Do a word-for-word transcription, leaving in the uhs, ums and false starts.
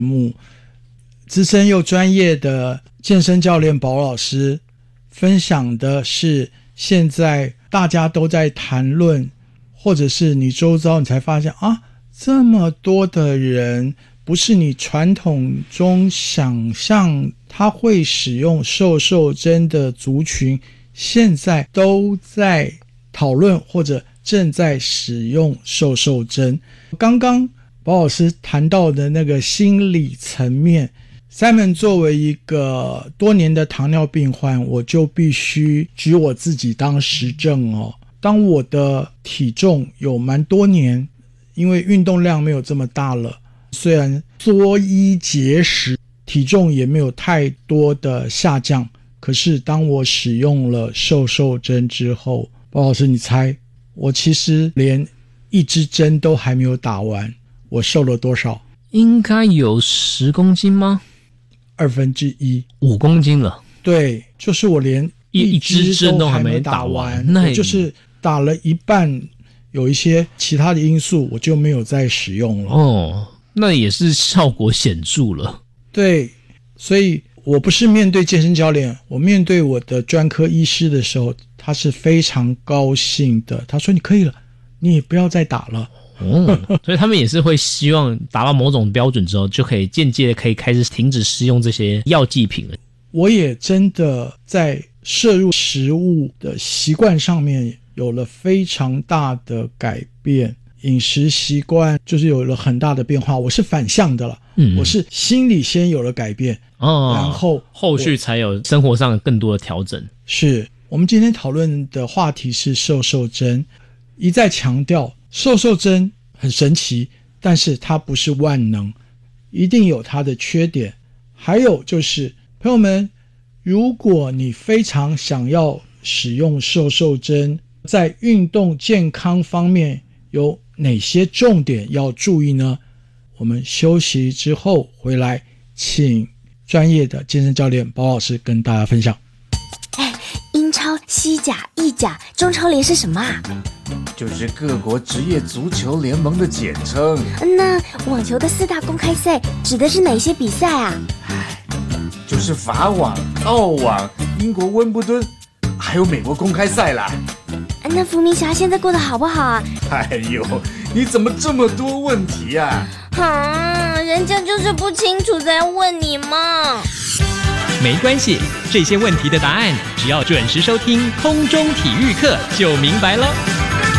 目，资深又专业的健身教练宝老师分享的是现在大家都在谈论，或者是你周遭你才发现啊，这么多的人不是你传统中想象他会使用瘦瘦针的族群，现在都在讨论或者正在使用瘦瘦针。刚刚宝老师谈到的那个心理层面， Simon 作为一个多年的糖尿病患，我就必须举我自己当实证哦。当我的体重有蛮多年，因为运动量没有这么大了，虽然缩衣节食，体重也没有太多的下降，可是当我使用了瘦瘦针之后，宝老师你猜我其实连一支针都还没有打完，我瘦了多少？ 应该有十公斤吗？ 二分之一， 五公斤了。 对，就是我连一支针都还没打完，那我就是打了一半，有一些其他的因素我就没有再使用了。 哦，那也是效果显著了。 对，所以我不是面对健身教练，我面对我的专科医师的时候，他是非常高兴的，他说你可以了，你也不要再打了。 哦，所以他们也是会希望达到某种标准之后，就可以间接的可以开始停止使用这些药剂品了。 我也真的在摄入食物的习惯上面有了非常大的改变，饮食习惯就是有了很大的变化。我是反向的了，嗯，我是心里先有了改变，哦，然后后续才有生活上更多的调整。 是我们今天讨论的话题是瘦瘦针，一再强调瘦瘦针很神奇，但是它不是万能，一定有它的缺点。还有就是朋友们，如果你非常想要使用瘦瘦针，在运动健康方面有哪些重点要注意呢？我们休息之后回来，请专业的健身教练包老师跟大家分享。 哎，英超、西甲、意甲、中超联是什么啊？ 就是各国职业足球联盟的简称。 那网球的四大公开赛指的是哪些比赛啊？ 就是法网、澳网、英国温布顿，还有美国公开赛啦。 那伏明霞现在过得好不好啊？ 哎呦，你怎么这么多问题啊？ 啊，人家就是不清楚才问你嘛。 没关系，这些问题的答案只要准时收听空中体育课就明白了。